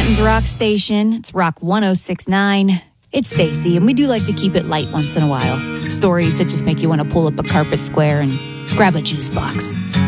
Trenton's Rock Station. It's Rock 106.9. It's Stacy, and we do like to keep it light once in a while. Stories that just make you want to pull up a carpet square and grab a juice box.